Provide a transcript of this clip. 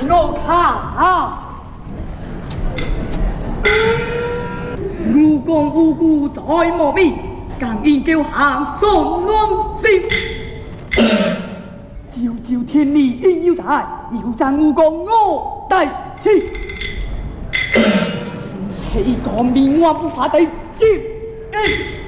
我看。如公无辜在莫面，更应叫行顺安心。朝朝天理应有才，有战无功我第七。谁讲面我不怕第接？